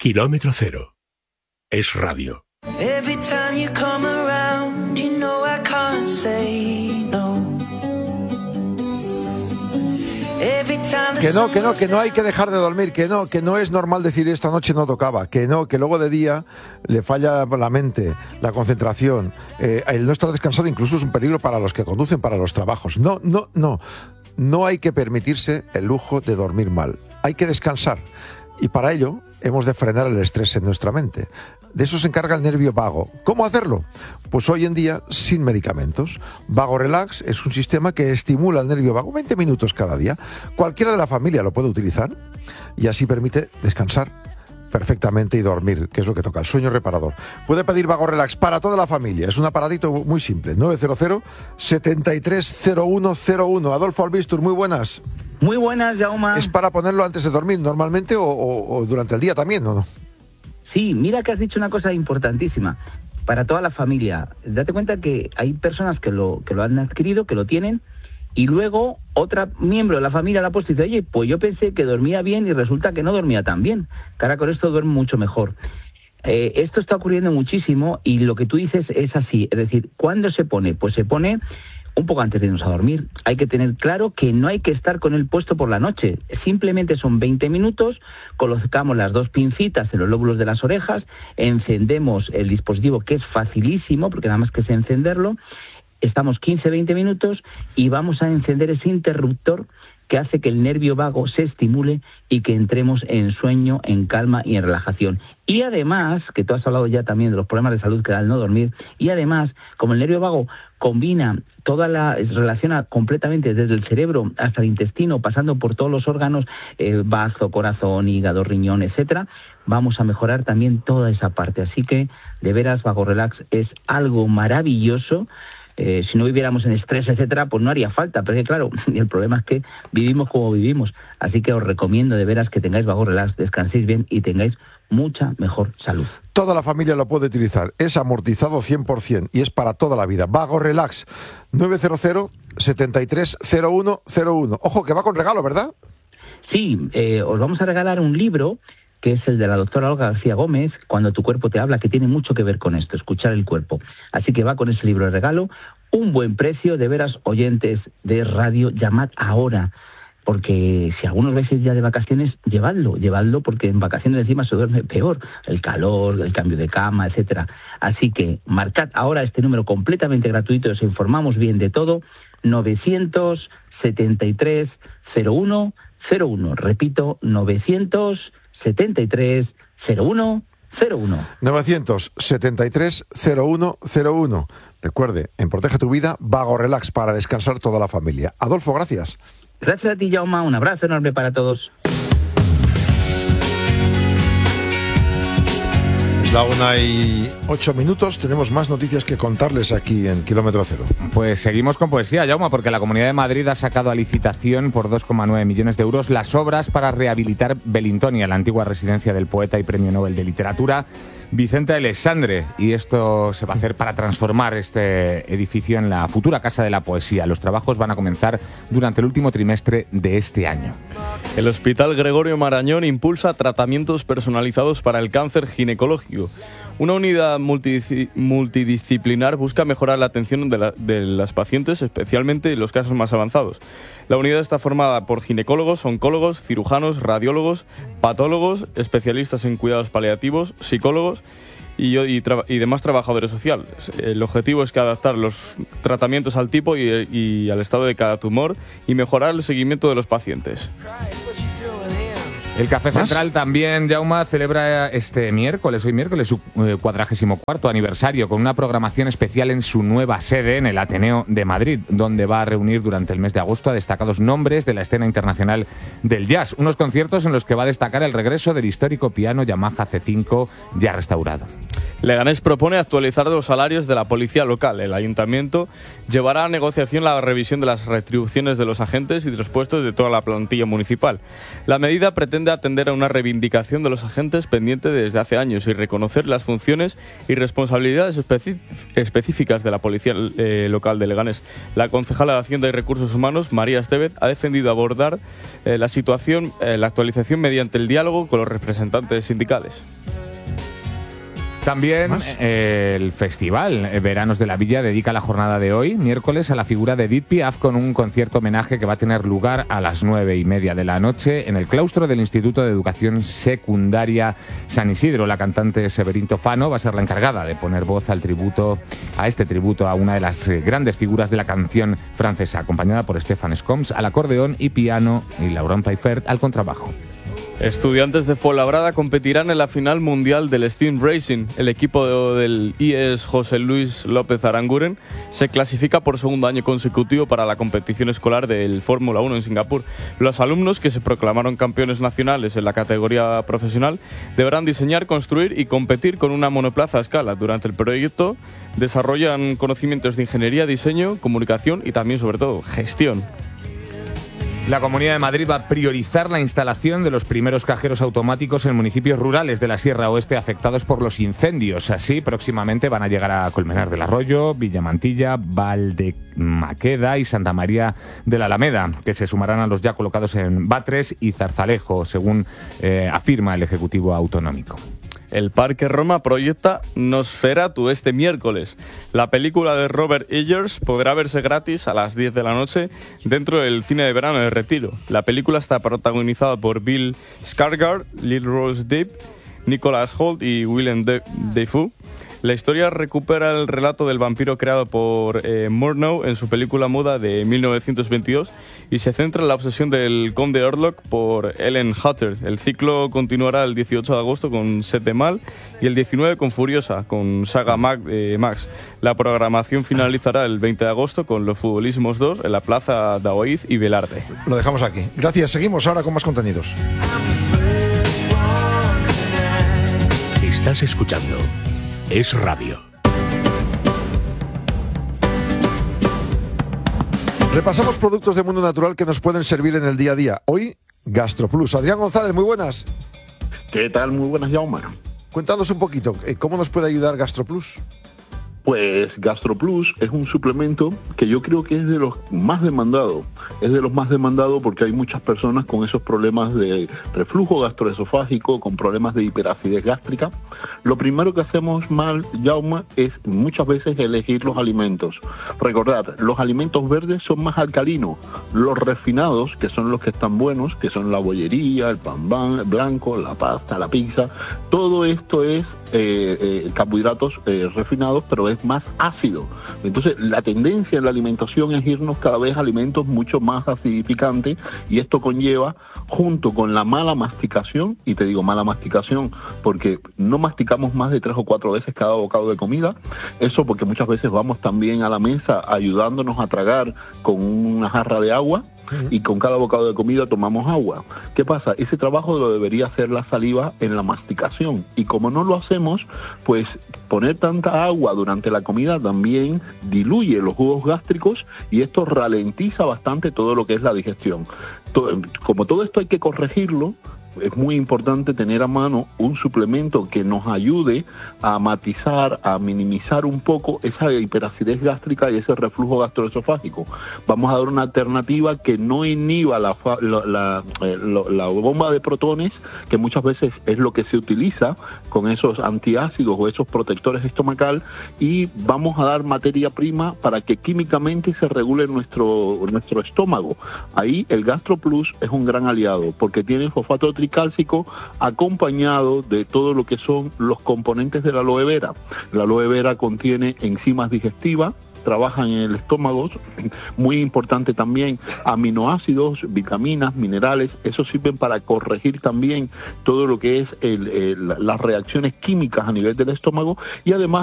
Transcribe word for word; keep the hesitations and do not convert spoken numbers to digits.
Kilómetro Cero. Es radio. Every time you come around, you know I can't say no. Que no, que no, que no hay que dejar de dormir, que no, que no es normal decir esta noche no tocaba, que no, que luego de día le falla la mente, la concentración, eh, el no estar descansado incluso es un peligro para los que conducen, para los trabajos. No, no, no, no hay que permitirse el lujo de dormir mal, hay que descansar y para ello hemos de frenar el estrés en nuestra mente. De eso se encarga el nervio vago. ¿Cómo hacerlo? Pues hoy en día sin medicamentos. Vago Relax es un sistema que estimula el nervio vago veinte minutos cada día. Cualquiera de la familia lo puede utilizar y así permite descansar perfectamente y dormir, que es lo que toca, el sueño reparador. Puede pedir Vago Relax para toda la familia. Es un aparatito muy simple. nueve cero cero, setenta y tres cero uno cero uno. Adolfo Albistur, muy buenas. Muy buenas, Jaume. ¿Es para ponerlo antes de dormir normalmente o, o, o durante el día también, o no? Sí, mira que has dicho una cosa importantísima. Para toda la familia, date cuenta que hay personas que lo, que lo han adquirido, que lo tienen, y luego otra miembro de la familia la ha puesto y dice, oye, pues yo pensé que dormía bien y resulta que no dormía tan bien. Que ahora con esto duermo mucho mejor. Eh, esto está ocurriendo muchísimo y lo que tú dices es así. Es decir, ¿cuándo se pone? Pues se pone un poco antes de irnos a dormir. Hay que tener claro que no hay que estar con él puesto por la noche. Simplemente son veinte minutos, colocamos las dos pincitas en los lóbulos de las orejas, encendemos el dispositivo, que es facilísimo, porque nada más que es encenderlo, estamos quince a veinte minutos y vamos a encender ese interruptor que hace que el nervio vago se estimule y que entremos en sueño, en calma y en relajación. Y además, que tú has hablado ya también de los problemas de salud que da el no dormir, y además, como el nervio vago combina toda la, relaciona completamente desde el cerebro hasta el intestino, pasando por todos los órganos, eh, bazo, corazón, hígado, riñón, etcétera, vamos a mejorar también toda esa parte. Así que, de veras, Vago Relax es algo maravilloso. Eh, si no viviéramos en estrés, etcétera, pues no haría falta, pero es que, claro, el problema es que vivimos como vivimos, así que os recomiendo de veras que tengáis Vago Relax, descanséis bien y tengáis mucha mejor salud. Toda la familia lo puede utilizar, es amortizado cien por ciento y es para toda la vida. Vago Relax, nueve cero cero, setenta y tres cero uno cero uno. Ojo, que va con regalo, ¿verdad? Sí, eh, os vamos a regalar un libro que es el de la doctora Olga García Gómez, Cuando tu cuerpo te habla, que tiene mucho que ver con esto, escuchar el cuerpo. Así que va con ese libro de regalo, un buen precio, de veras, oyentes de radio, llamad ahora, porque si algunos vais ya de vacaciones, llevadlo, llevadlo, porque en vacaciones encima se duerme peor, el calor, el cambio de cama, etcétera. Así que marcad ahora este número completamente gratuito, os informamos bien de todo, novecientos setenta y tres cero uno cero uno, repito, novecientos setenta y tres cero uno cero uno. novecientos setenta y tres cero uno cero uno. Recuerde, en Protege tu Vida, Vago Relax para descansar toda la familia. Adolfo, gracias. Gracias a ti, Jaume. Un abrazo enorme para todos. Es la una y ocho minutos. Tenemos más noticias que contarles aquí en Kilómetro Cero. Pues seguimos con poesía, Jaume, porque la Comunidad de Madrid ha sacado a licitación por dos coma nueve millones de euros las obras para rehabilitar Belintonia, la antigua residencia del poeta y premio Nobel de Literatura Vicente Aleixandre, y esto se va a hacer para transformar este edificio en la futura Casa de la Poesía. Los trabajos van a comenzar durante el último trimestre de este año. El Hospital Gregorio Marañón impulsa tratamientos personalizados para el cáncer ginecológico. Una unidad multidis- multidisciplinar busca mejorar la atención de, la, de las pacientes, especialmente en los casos más avanzados. La unidad está formada por ginecólogos, oncólogos, cirujanos, radiólogos, patólogos, especialistas en cuidados paliativos, psicólogos y, y, tra- y demás trabajadores sociales. El objetivo es que adaptar los tratamientos al tipo y, y al estado de cada tumor y mejorar el seguimiento de los pacientes. El Café ¿Más? Central también, Jaume, celebra este miércoles, hoy miércoles, su cuadragésimo cuarto aniversario con una programación especial en su nueva sede, en el Ateneo de Madrid, donde va a reunir durante el mes de agosto a destacados nombres de la escena internacional del jazz. Unos conciertos en los que va a destacar el regreso del histórico piano Yamaha C cinco ya restaurado. Leganés propone actualizar los salarios de la policía local. El ayuntamiento llevará a negociación la revisión de las retribuciones de los agentes y de los puestos de toda la plantilla municipal. La medida pretende pretende atender a una reivindicación de los agentes pendiente desde hace años y reconocer las funciones y responsabilidades especi- específicas de la policía eh, local de Leganés. La concejala de Hacienda y Recursos Humanos, María Estevez, ha defendido abordar eh, la situación, eh, la actualización mediante el diálogo con los representantes sindicales. También eh, el festival Veranos de la Villa dedica la jornada de hoy, miércoles, a la figura de Edith Piaf con un concierto homenaje que va a tener lugar a las nueve y media de la noche en el claustro del Instituto de Educación Secundaria San Isidro. La cantante Severín Tofano va a ser la encargada de poner voz al tributo, a este tributo a una de las grandes figuras de la canción francesa, acompañada por Stefan Scoms al acordeón y piano y Laurent Paifert al contrabajo. Estudiantes de Fuenlabrada competirán en la final mundial del Steam Racing. El equipo del I E S José Luis López Aranguren se clasifica por segundo año consecutivo para la competición escolar del Fórmula uno en Singapur. Los alumnos, que se proclamaron campeones nacionales en la categoría profesional, deberán diseñar, construir y competir con una monoplaza a escala. Durante el proyecto desarrollan conocimientos de ingeniería, diseño, comunicación y también, sobre todo, gestión. La Comunidad de Madrid va a priorizar la instalación de los primeros cajeros automáticos en municipios rurales de la Sierra Oeste afectados por los incendios. Así, próximamente van a llegar a Colmenar del Arroyo, Villamantilla, Valdemaqueda y Santa María de la Alameda, que se sumarán a los ya colocados en Batres y Zarzalejo, según eh, afirma el Ejecutivo Autonómico. El Parque Roma proyecta Nosferatu este miércoles. La película de Robert Eggers podrá verse gratis a las diez de la noche dentro del cine de verano de Retiro. La película está protagonizada por Bill Skarsgård, Lil Rose Depp, Nicholas Hoult y Willem Dafoe. La historia recupera el relato del vampiro creado por eh, Murnau en su película muda de mil novecientos veintidós y se centra en la obsesión del conde Orlok por Ellen Hutter. El ciclo continuará el dieciocho de agosto con Set de Mal y el diecinueve con Furiosa, con Saga Mag, eh, Max. La programación finalizará el veinte de agosto con Los Futbolismos dos en la Plaza Daoiz y Velarde. Lo dejamos aquí. Gracias. Seguimos ahora con más contenidos. Estás escuchando Es Radio. Repasamos productos de Mundo Natural que nos pueden servir en el día a día. Hoy, GastroPlus. Adrián González, muy buenas. ¿Qué tal? Muy buenas, Jaume. Cuéntanos un poquito, ¿cómo nos puede ayudar GastroPlus? Pues GastroPlus es un suplemento que yo creo que es de los más demandados. Es de los más demandados porque hay muchas personas con esos problemas de reflujo gastroesofágico, con problemas de hiperacidez gástrica. Lo primero que hacemos mal, Jaume, es muchas veces elegir los alimentos. Recordad, los alimentos verdes son más alcalinos. Los refinados, que son los que están buenos, que son la bollería, el pan blanco, la pasta, la pizza, todo esto es Eh, eh, carbohidratos eh, refinados, pero es más ácido. Entonces, la tendencia en la alimentación es irnos cada vez a alimentos mucho más acidificantes y esto conlleva, junto con la mala masticación, y te digo mala masticación porque no masticamos más de tres o cuatro veces cada bocado de comida, eso porque muchas veces vamos también a la mesa ayudándonos a tragar con una jarra de agua, y con cada bocado de comida tomamos agua. ¿Qué pasa? Ese trabajo lo debería hacer la saliva en la masticación y como no lo hacemos, pues poner tanta agua durante la comida también diluye los jugos gástricos y esto ralentiza bastante todo lo que es la digestión. Como todo esto hay que corregirlo, es muy importante tener a mano un suplemento que nos ayude a matizar, a minimizar un poco esa hiperacidez gástrica y ese reflujo gastroesofágico. Vamos a dar una alternativa que no inhiba la, la, la, la, la bomba de protones, que muchas veces es lo que se utiliza con esos antiácidos o esos protectores estomacal, y vamos a dar materia prima para que químicamente se regule nuestro, nuestro estómago. Ahí el GastroPlus es un gran aliado porque tiene fosfato tricálcico acompañado de todo lo que son los componentes de la aloe vera. La aloe vera contiene enzimas digestivas, trabajan en el estómago, muy importante también aminoácidos, vitaminas, minerales, eso sirven para corregir también todo lo que es el, el, las reacciones químicas a nivel del estómago y además